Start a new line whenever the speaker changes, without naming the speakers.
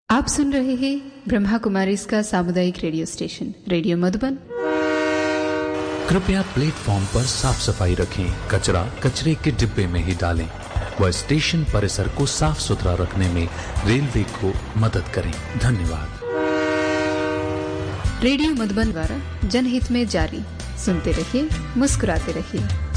आप सुन रहे हैं ब्रह्मा कुमारी इसका सामुदायिक रेडियो स्टेशन रेडियो मधुबन।
कृपया प्लेटफॉर्म पर साफ सफाई रखें, कचरा कचरे के डिब्बे में ही डालें व स्टेशन परिसर को साफ सुथरा रखने में रेलवे को मदद करें। धन्यवाद।
रेडियो मधुबन द्वारा जनहित में जारी। सुनते रहिए, मुस्कुराते रहिए।